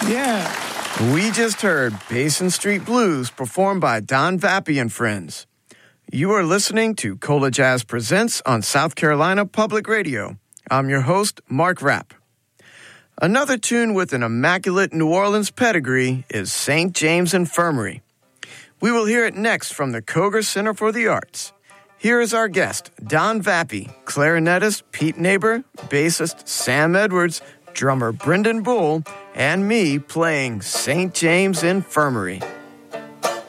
Yeah. We just heard Basin Street Blues performed by Don Vappy and Friends. You are listening to Cola Jazz Presents on South Carolina Public Radio. I'm your host, Mark Rapp. Another tune with an immaculate New Orleans pedigree is St. James Infirmary. We will hear it next from the Koger Center for the Arts. Here is our guest, Don Vappy, clarinetist Pete Neighbor, bassist Sam Edwards, drummer Brendan Bull, and me playing St. James Infirmary.